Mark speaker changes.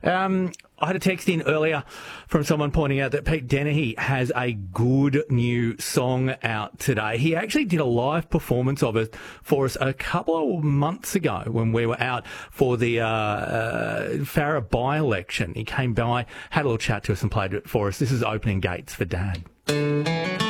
Speaker 1: I had a text in earlier from someone pointing out that Pete Dennehy has a good new song out today. He actually did a live performance of it for us a couple of months ago when we were out for the Farah by-election. He came by, had a little chat to us and played it for us. This is Opening Gates for Dad.